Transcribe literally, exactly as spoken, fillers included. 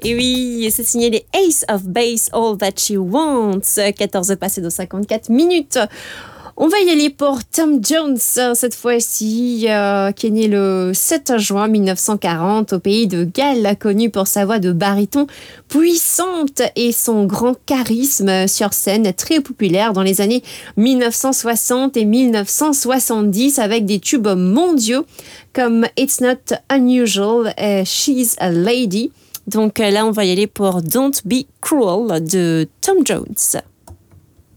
Et oui, c'est signé les Ace of Base, All That She Wants. quatorze passés de cinquante-quatre minutes. On va y aller pour Tom Jones, cette fois-ci, euh, qui est né le sept juin mille neuf cent quarante au pays de Galles, connu pour sa voix de baryton puissante et son grand charisme sur scène, très populaire dans les années mille neuf cent soixante et mille neuf cent soixante-dix, avec des tubes mondiaux comme It's Not Unusual et She's a Lady. Donc là, on va y aller pour Don't Be Cruel de Tom Jones.